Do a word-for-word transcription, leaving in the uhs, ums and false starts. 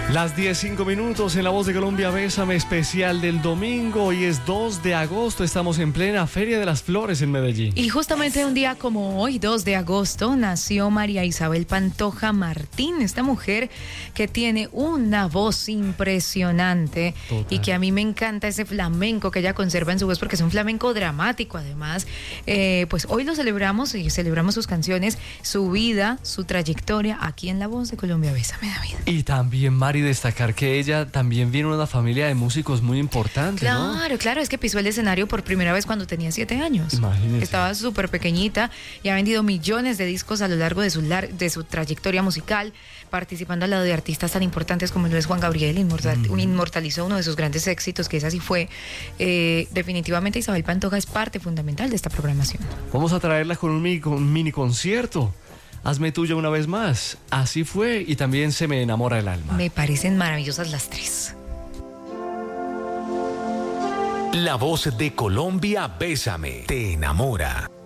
Las diez, cinco minutos en La Voz de Colombia, Bésame, especial del domingo. Hoy es dos de agosto, estamos en plena Feria de las Flores en Medellín. Y justamente un día como hoy, dos de agosto, nació María Isabel Pantoja Martín, esta mujer que tiene una voz impresionante. Total. Y que a mí me encanta ese flamenco que ella conserva en su voz, porque es un flamenco dramático además. Eh, pues hoy lo celebramos y celebramos sus canciones, su vida, su trayectoria aquí en La Voz de Colombia, Bésame, David. Y también, Mari, destacar que ella también viene de una familia de músicos muy importante, claro, ¿no? Claro, claro, es que pisó el escenario por primera vez cuando tenía siete años. Imagínese. Estaba súper pequeñita y ha vendido millones de discos a lo largo de su, lar- de su trayectoria musical, participando al lado de artistas tan importantes como lo es Juan Gabriel, inmortal- mm. inmortalizó uno de sus grandes éxitos, que es Así Fue. Eh, definitivamente Isabel Pantoja es parte fundamental de esta programación. Vamos a traerla con un mini, con un mini concierto. Hazme tuya una vez más. Así Fue, y también Se me enamora el alma. Me parecen maravillosas las tres. La Voz de Colombia, Bésame, te enamora.